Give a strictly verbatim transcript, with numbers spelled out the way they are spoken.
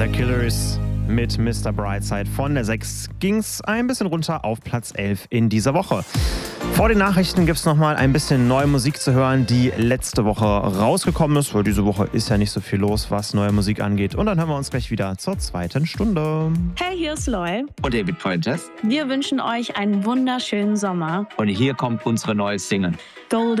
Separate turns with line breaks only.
The Killers mit Mister Brightside. Von der sechs ging's ein bisschen runter auf Platz elf in dieser Woche. Vor den Nachrichten gibt es nochmal ein bisschen neue Musik zu hören, die letzte Woche rausgekommen ist, weil diese Woche ist ja nicht so viel los, was neue Musik angeht. Und dann hören wir uns gleich wieder zur zweiten Stunde.
Hey, hier ist Loy.
Und David Pointers.
Wir wünschen euch einen wunderschönen Sommer.
Und hier kommt unsere neue Single.
Golden